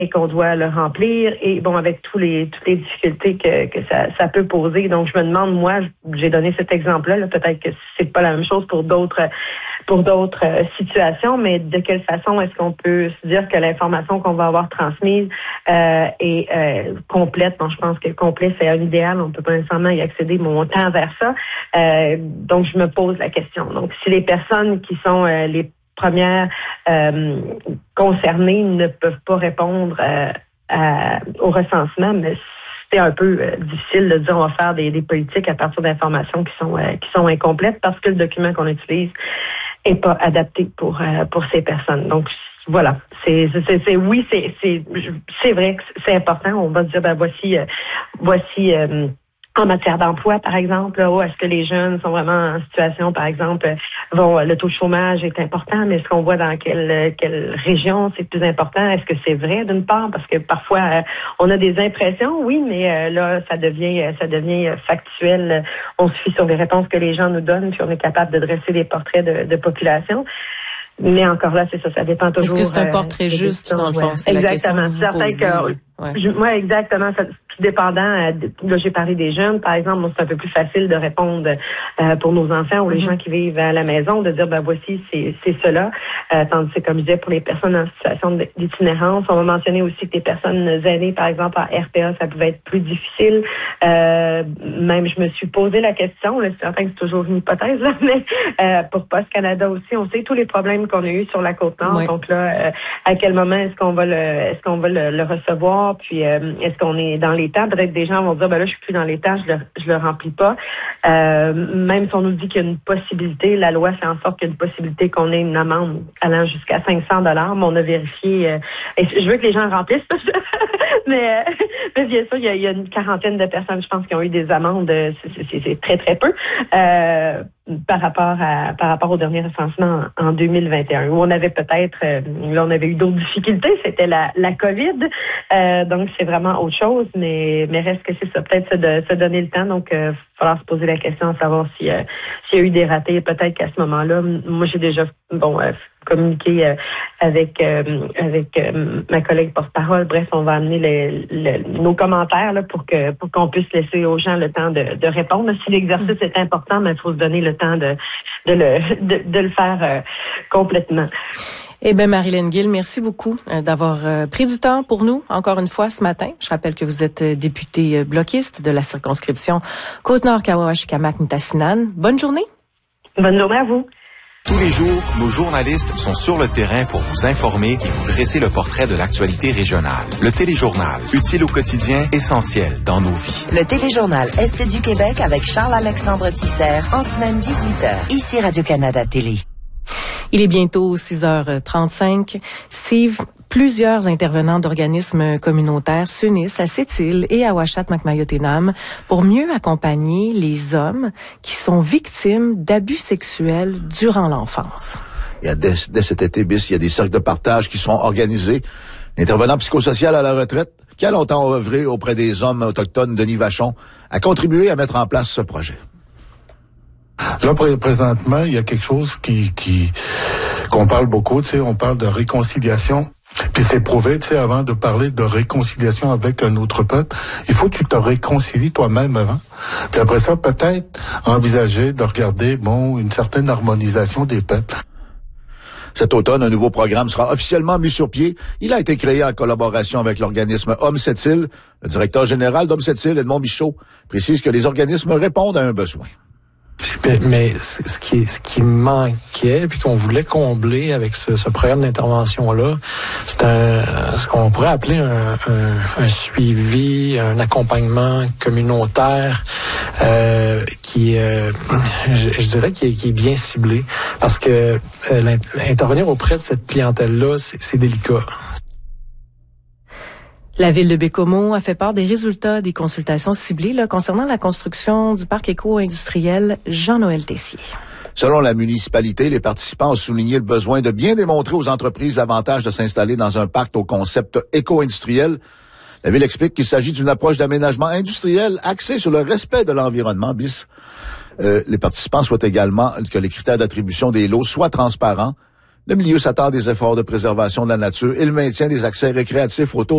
et qu'on doit le remplir, et bon, avec toutes les difficultés que ça peut poser. Donc, je me demande, moi, j'ai donné cet exemple-là, peut-être que c'est pas la même chose pour d'autres situations, mais de quelle façon est-ce qu'on peut se dire que l'information qu'on va avoir transmise est complète? Bon, je pense que complet, c'est un idéal, on peut pas nécessairement y accéder, mais on tend vers ça. Donc, je me pose la question. Donc, si les personnes qui sont les premières concernées ne peuvent pas répondre au recensement, mais c'est un peu difficile de dire on va faire des politiques à partir d'informations qui sont incomplètes parce que le document qu'on utilise est pas adapté pour ces personnes. Donc voilà, c'est vrai que c'est important. On va se dire voici en matière d'emploi, par exemple, est-ce que les jeunes sont vraiment en situation, par exemple, le taux de chômage est important, mais est-ce qu'on voit dans quelle région c'est plus important? Est-ce que c'est vrai, d'une part? Parce que parfois, on a des impressions, oui, mais là, ça devient factuel. On se fie sur les réponses que les gens nous donnent, puis on est capable de dresser des portraits de population. Mais encore là, c'est ça, ça dépend toujours. Est-ce que c'est un portrait juste, dans le fond? C'est exactement. La question que vous posez. Moi, exactement. Tout dépendant. Là, j'ai parlé des jeunes, par exemple. C'est un peu plus facile de répondre pour nos enfants ou les gens qui vivent à la maison, de dire, voici, c'est cela. Tandis que, comme je disais, pour les personnes en situation d'itinérance, on va mentionner aussi que les personnes aînées, par exemple, en RPA, ça pouvait être plus difficile. Même, je me suis posé la question, là, c'est certain que c'est toujours une hypothèse, là, mais pour Post Canada aussi, on sait tous les problèmes qu'on a eu sur la Côte-Nord. Oui. Donc là, à quel moment est-ce qu'on va le recevoir? Puis est-ce qu'on est dans les temps? Peut-être des gens vont dire, là, je suis plus dans les temps, je le remplis pas. Même si on nous dit qu'il y a une possibilité, la loi fait en sorte qu'il y a une possibilité qu'on ait une amende allant jusqu'à 500 $, mais on a vérifié. Et je veux que les gens remplissent, mais bien sûr, il y a une quarantaine de personnes, je pense, qui ont eu des amendes. C'est très, très peu. Par rapport au dernier recensement en 2021, où on avait peut-être, là, on avait eu d'autres difficultés, c'était la COVID, donc c'est vraiment autre chose, mais reste que c'est ça, peut-être se donner le temps, donc il va falloir se poser la question à savoir s'il y a eu des ratés, peut-être qu'à ce moment-là, moi j'ai déjà communiqué avec ma collègue porte-parole. Bref, on va amener nos commentaires là, pour qu'on puisse laisser aux gens le temps de répondre. Si l'exercice est important, mais il faut se donner le temps de le faire complètement. Eh bien, Marilyn Gill, merci beaucoup d'avoir pris du temps pour nous, encore une fois, ce matin. Je rappelle que vous êtes députée bloquiste de la circonscription Côte-Nord-Kawawachikamach-Nitassinan. Bonne journée. Bonne journée à vous. Tous les jours, nos journalistes sont sur le terrain pour vous informer et vous dresser le portrait de l'actualité régionale. Le téléjournal, utile au quotidien, essentiel dans nos vies. Le téléjournal Est du Québec avec Charles-Alexandre Tisser en semaine 18h. Ici Radio-Canada Télé. Il est bientôt 6h35. Steve, plusieurs intervenants d'organismes communautaires s'unissent à Sept-Îles et à Ouachat-Macmayotenam pour mieux accompagner les hommes qui sont victimes d'abus sexuels durant l'enfance. Il y a dès cet été, il y a des cercles de partage qui sont organisés. L'intervenant psychosocial à la retraite, qui a longtemps œuvré auprès des hommes autochtones, Denis Vachon, a contribué à mettre en place ce projet. Là, présentement, il y a quelque chose qu'on parle beaucoup, on parle de réconciliation. Puis c'est prouvé, avant de parler de réconciliation avec un autre peuple, il faut que tu te réconcilies toi-même avant. Puis après ça, peut-être envisager de regarder, une certaine harmonisation des peuples. Cet automne, un nouveau programme sera officiellement mis sur pied. Il a été créé en collaboration avec l'organisme Hommes Sept-Îles. Le directeur général d'Hommes Sept-Îles, Edmond Michaud, précise que les organismes répondent à un besoin. Mais ce qui manquait puis qu'on voulait combler avec ce programme d'intervention-là, c'est ce qu'on pourrait appeler un suivi, un accompagnement communautaire qui je dirais qui est bien ciblé, parce que intervenir auprès de cette clientèle-là, c'est délicat. La ville de Bécomo a fait part des résultats des consultations ciblées concernant la construction du parc éco-industriel Jean-Noël Tessier. Selon la municipalité, les participants ont souligné le besoin de bien démontrer aux entreprises l'avantage de s'installer dans un parc au concept éco-industriel. La ville explique qu'il s'agit d'une approche d'aménagement industriel axée sur le respect de l'environnement. Les participants souhaitent également que les critères d'attribution des lots soient transparents. Le milieu s'attend à des efforts de préservation de la nature et le maintien des accès récréatifs autour